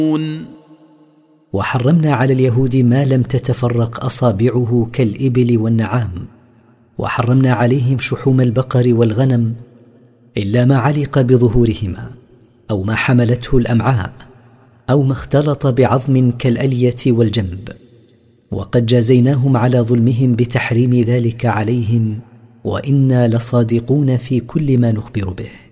وحرمنا على اليهود ما لم تتفرق أصابعه كالإبل والنعام، وحرمنا عليهم شحوم البقر والغنم إلا ما علق بظهورهما أو ما حملته الأمعاء أو ما اختلط بعظم كالألية والجنب. وقد جازيناهم على ظلمهم بتحريم ذلك عليهم، وإنا لصادقون في كل ما نخبر به.